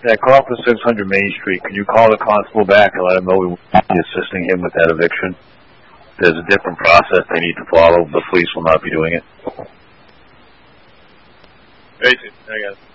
Yeah, call for 600 Main Street. Can you call the constable back and let him know we will be assisting him with that eviction? There's a different process they need to follow. The police will not be doing it. I got it.